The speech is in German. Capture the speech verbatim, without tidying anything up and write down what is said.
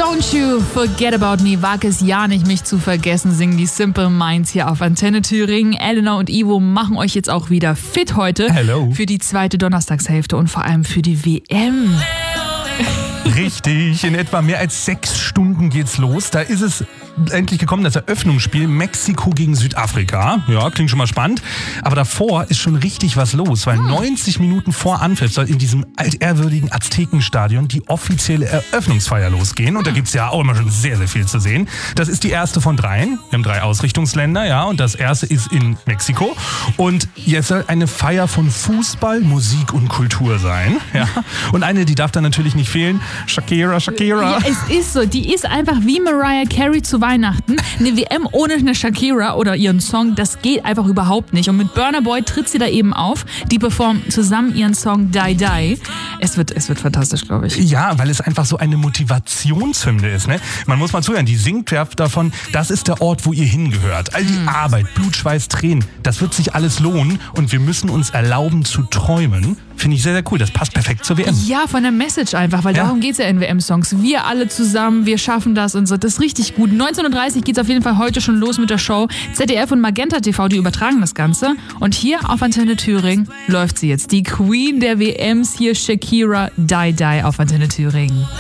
Don't you forget about me. Wag es ja nicht, mich zu vergessen, singen die Simple Minds hier auf Antenne Thüringen. Elena und Ivo machen euch jetzt auch wieder fit heute. Hello. Für die zweite Donnerstagshälfte und vor allem für die W M. Richtig, in etwa mehr als sechs Stunden geht's los. Da ist es endlich gekommen, das Eröffnungsspiel Mexiko gegen Südafrika. Ja, klingt schon mal spannend. Aber davor ist schon richtig was los, weil neunzig Minuten vor Anpfiff soll in diesem altehrwürdigen Aztekenstadion die offizielle Eröffnungsfeier losgehen. Und da gibt's ja auch immer schon sehr, sehr viel zu sehen. Das ist die erste von dreien. Wir haben drei Ausrichtungsländer, ja. Und das erste ist in Mexiko. Und jetzt soll eine Feier von Fußball, Musik und Kultur sein. Ja. Und eine, die darf dann natürlich nicht fehlen. Shakira, Shakira. Ja, es ist so. Die ist einfach wie Mariah Carey zu Weihnachten. Eine W M ohne eine Shakira oder ihren Song, das geht einfach überhaupt nicht. Und mit Burna Boy tritt sie da eben auf. Die performen zusammen ihren Song Die Die. Es wird, es wird fantastisch, glaube ich. Ja, weil es einfach so eine Motivationshymne ist. Ne? Man muss mal zuhören, die singt davon, das ist der Ort, wo ihr hingehört. All die mhm. Arbeit, Blut, Schweiß, Tränen, das wird sich alles lohnen und wir müssen uns erlauben zu träumen. Finde ich sehr, sehr cool. Das passt perfekt zur W M. Ja, von der Message einfach, weil Ja. darum geht es ja in W M-Songs. Wir alle zusammen, wir schaffen das und so. Das ist richtig gut. neunzehn Uhr dreißig geht es auf jeden Fall heute schon los mit der Show. Z D F und Magenta T V, die übertragen das Ganze. Und hier auf Antenne Thüringen läuft sie jetzt. Die Queen der W Ms hier, Shakira, Die Die auf Antenne Thüringen.